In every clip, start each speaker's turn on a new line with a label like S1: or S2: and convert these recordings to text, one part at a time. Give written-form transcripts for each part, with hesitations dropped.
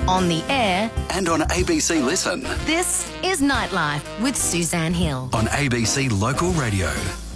S1: on the air,
S2: and on ABC Listen.
S1: this is Nightlife with Suzanne Hill.
S2: On ABC Local Radio.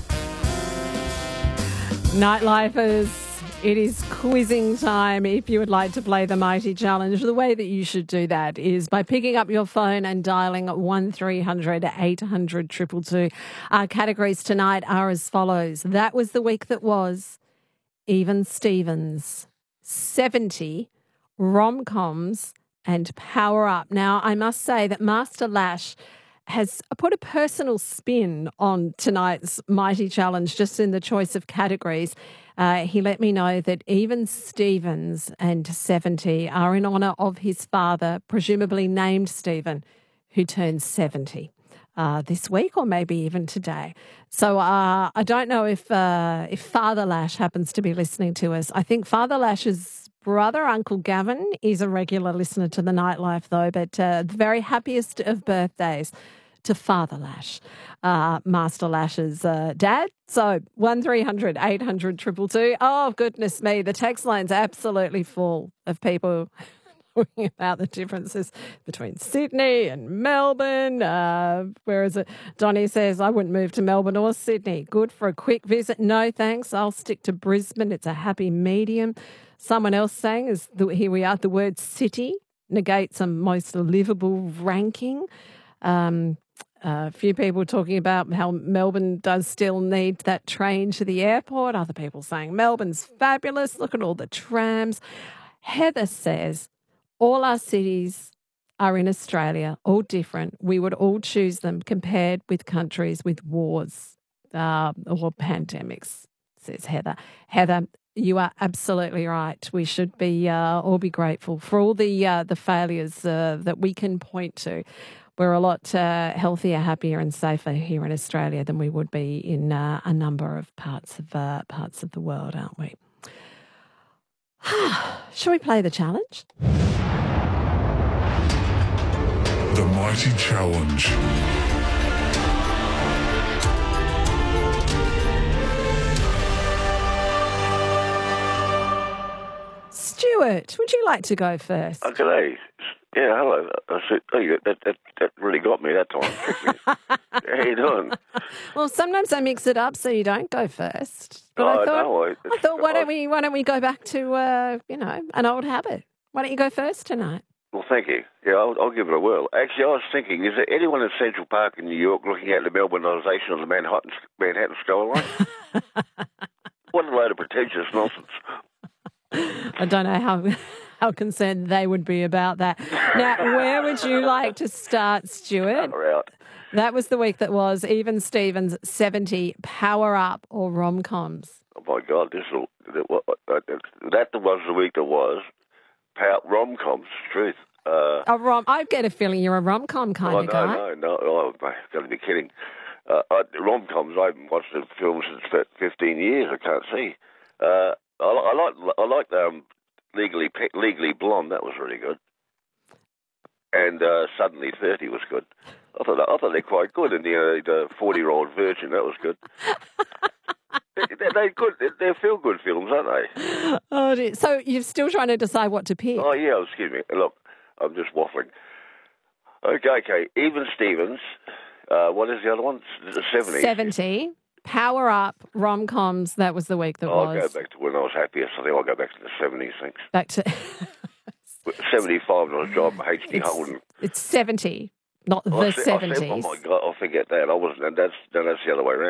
S3: Nightlifers, it is quizzing time. If you would like to play the Mighty Challenge, the way that you should do that is by picking up your phone and dialing 1300 800 222. Our categories tonight are as follows. That was the week that was. Even Stevens, 70, rom-coms and Power Up. Now, I must say that Master Lash has put a personal spin on tonight's Mighty Challenge just in the choice of categories. He let me know that Even Stevens and 70 are in honour of his father, presumably named Stephen, who turns 70 this week or maybe even today. So I don't know if Father Lash happens to be listening to us. I think Father Lash's brother, Uncle Gavin, is a regular listener to the Nightlife though, but the very happiest of birthdays to Father Lash, Master Lash's dad. So 1300 800 222. Oh, goodness me. The text line's absolutely full of people talking about the differences between Sydney and Melbourne. Where is it? Donnie says, I wouldn't move to Melbourne or Sydney. Good for a quick visit. No, thanks. I'll stick to Brisbane. It's a happy medium. Someone else saying, here we are, the word city negates a most livable ranking. A few people talking about how Melbourne does still need that train to the airport. Other people saying Melbourne's fabulous. Look at all the trams. Heather says all our cities are in Australia, all different. We would all choose them compared with countries with wars or pandemics, says Heather. Heather, you are absolutely right. We should be all be grateful for all the failures that we can point to. We're a lot healthier, happier and safer here in Australia than we would be in a number of parts of the world, aren't we? Shall we play the challenge?
S4: The Mighty Challenge.
S3: Stuart, would you like to go first?
S5: Oh, g'day. Yeah, hello. I said, that really got me that time. How you doing?
S3: Well, sometimes I mix it up so you don't go first. But I thought, why don't we go back to an old habit? Why don't you go first tonight?
S5: Well, thank you. Yeah, I'll give it a whirl. Actually, I was thinking, is there anyone in Central Park in New York looking at the Melbourneisation of the Manhattan skyline? What a load of pretentious nonsense.
S3: I don't know how concerned they would be about that. Now, where would you like to start, Stuart?
S5: Out.
S3: That was the week that was. Even Stevens, 70, Power Up or rom-coms?
S5: Oh, my God, that was the week that was. Rom-coms, truth.
S3: I get a feeling you're a rom-com kind of guy.
S5: No. Oh, you've got to be kidding. Rom-coms, I haven't watched the film since 15 years. I can't see. I like Legally Blonde. That was really good. And Suddenly 30 was good. I thought they're quite good. And the 40-year-old virgin, that was good. They're good. They're feel-good films, aren't they?
S3: Oh, dear. So you're still trying to decide what to pick?
S5: Oh, yeah. Excuse me. Look, I'm just waffling. Okay. Even Stevens. What is the other one? 70.
S3: 70. Power Up, rom-coms, that was the week that was.
S5: I'll go back to when I was happiest. I think I'll go back to the 70s, thanks.
S3: Back to...
S5: 75 on a job, H.D. Holden.
S3: It's 70, not the 70s.
S5: Oh, my God, I'll forget that. I wasn't, and that's the other way around.